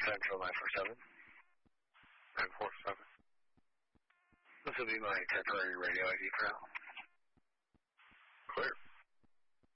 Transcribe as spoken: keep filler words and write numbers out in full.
Central nine four seven. nine four seven. This will be my temporary radio I D for now.